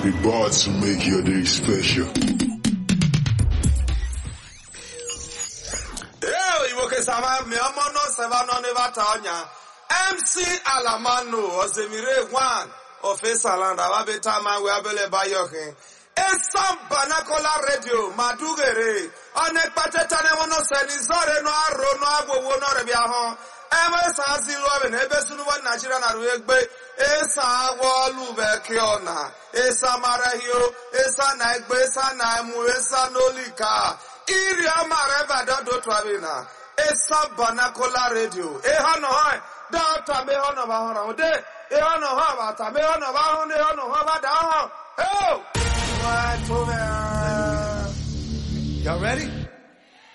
We bought to make your day special. MC Alamano Osemire one of Esalanda Wabetama Wabele Bayoke. Esam Banakola Radio Madugere Onekpatetane wono senizore no aro no agbo wo no rebiaho Ewe sa zilo ben ebesunu wa Nigeria na ruegbe esa wolu bekiona esa marahio esa na egbe esa na emu esa nolika iri amareba dodo twabina esa Banakola Radio ehano hoy data me hono ba hono de ehano ho ba ta me hono ba hono ehano ho ba da ho oh y'all ready?